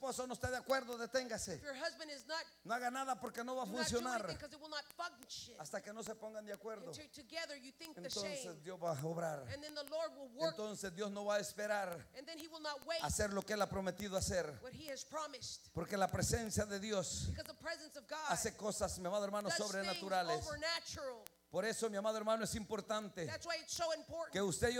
esposo no está de acuerdo, deténgase. If your husband is not, No haga nada porque no va a do not do funcionar anything because it will not function. hasta que no se pongan de acuerdo. Until together you think the Entonces same. Dios va a obrar. And then the Lord will work. Entonces Dios no va a esperar And then he will not wait a hacer lo que Él ha prometido hacer. what he has promised. Porque la presencia de Dios Because the presence of God hace cosas, mi amado hermano, does things sobrenaturales. overnatural. Por eso, mi amado hermano, es importante That's why it's so important que usted y yo